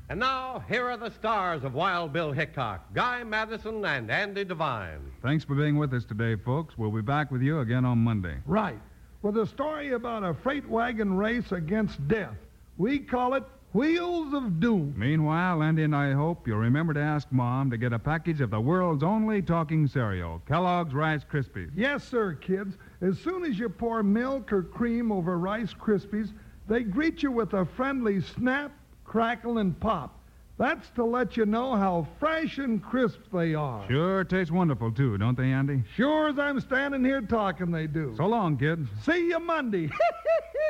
And now, here are the stars of Wild Bill Hickok, Guy Madison and Andy Devine. Thanks for being with us today, folks. We'll be back with you again on Monday. Right. With a story about a freight wagon race against death. We call it Wheels of Doom. Meanwhile, Andy and I hope you'll remember to ask Mom to get a package of the world's only talking cereal, Kellogg's Rice Krispies. Yes, sir, kids. As soon as you pour milk or cream over Rice Krispies, they greet you with a friendly snap, crackle, and pop. That's to let you know how fresh and crisp they are. Sure taste wonderful, too, don't they, Andy? Sure as I'm standing here talking, they do. So long, kids. See you Monday.